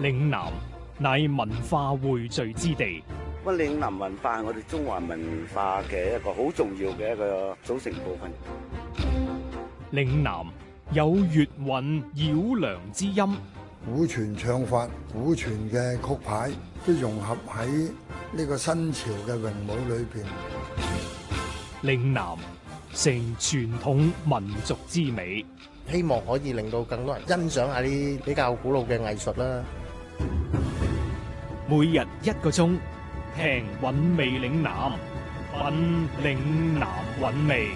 嶺南乃文化匯聚之地。 嶺南文化係我哋中華文化嘅一個好重要嘅一個組成部分。 嶺南有粵韻繞梁之音， 古傳唱法、古傳嘅曲牌都融合喺呢個新潮嘅詠舞裏邊。 嶺南成傳統民族之美， 希望可以令到更多人欣賞下啲比較古老嘅藝術啦。 每日1個鐘，聽韻味嶺南，品嶺南韻味。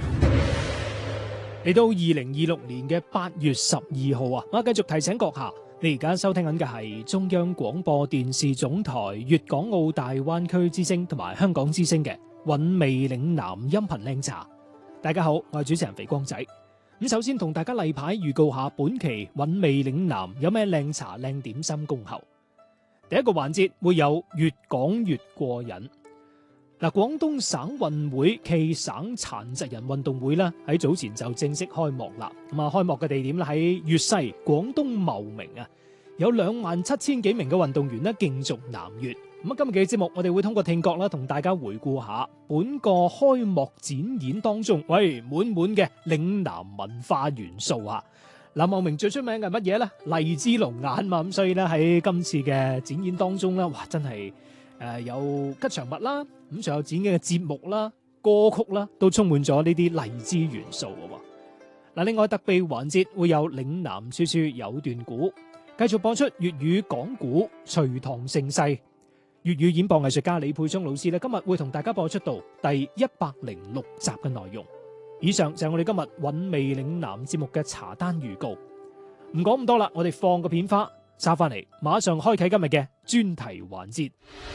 嚟到2026年嘅8月12號啊！我繼續提醒閣下，你而家收聽緊嘅係中央廣播電視總台粵港澳大灣區之聲同埋香港之聲嘅韻味嶺南音頻靚茶。大家好，我係主持人肥光仔。咁首先同大家例牌預告下本期韻味嶺南有咩靚茶靚點心恭候。第一個環節會有越講越過癮。嗱，廣東省運會暨省殘疾人運動會咧喺早前就正式開幕啦。咁啊，開幕嘅地點咧喺粵西廣東茂名啊，有27000幾名嘅運動員咧競逐南粵。咁啊，今日嘅節目我哋會通過聽覺啦，同大家回顧下本個開幕展演當中，滿滿嘅嶺南文化元素啊！嗱，茂名最出名嘅係乜嘢咧？荔枝龍眼嘛，咁所以咧喺今次嘅展演當中咧，哇，真係有吉祥物啦，咁仲有展演嘅節目啦、歌曲啦，都充滿咗呢啲荔枝元素嘅。嗱，另外特備環節會有嶺南處處有段古，繼續播出粵語講古隋唐盛世。粵語演播藝術家李沛聰老師咧，今日會同大家播出到第106集嘅內容。以上就係我哋今日韻味嶺南節目嘅茶單預告。唔講咁多啦，我哋放個片花，揸翻嚟，馬上開啟今日嘅專題環節。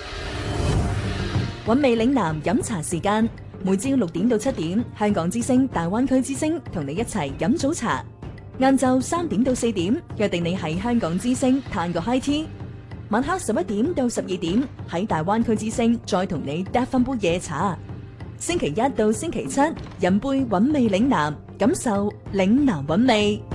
韻味嶺南飲茶時間，每朝6點到7點，香港之聲、大灣區之聲同你一齊飲早茶。晏晝3點到4點，約定你喺香港之聲嘆個 high tea。晚黑11點到12點，喺大灣區之聲再同你嗒翻杯夜茶。星期1到星期7，飲杯韻味嶺南，感受嶺南韻味。